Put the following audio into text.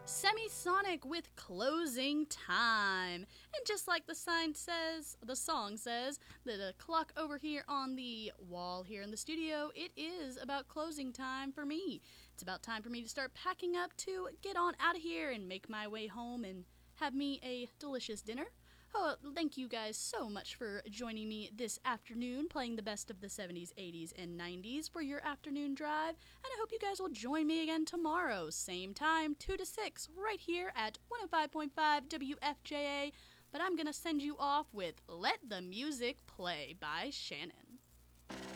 Semisonic with Closing Time. And just like the song says, the clock over here on the wall here in the studio, it is about closing time for me. It's about time for me to start packing up to get on out of here and make my way home and have me a delicious dinner. Oh, thank you guys so much for joining me this afternoon, playing the best of the 70s, 80s, and 90s for your afternoon drive. And I hope you guys will join me again tomorrow, same time, 2 to 6, right here at 105.5 WFJA. But I'm going to send you off with Let the Music Play by Shannon.